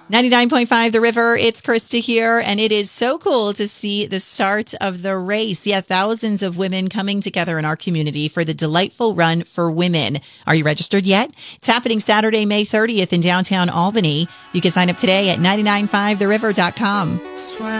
99.5 The River, it's Krista here, and it is so cool to see the start of the race. Yeah, thousands of women coming together in our community for the Delightful Run for Women. Are you registered yet? It's happening Saturday, May 30th in downtown Albany. You can sign up today at 995theriver.com.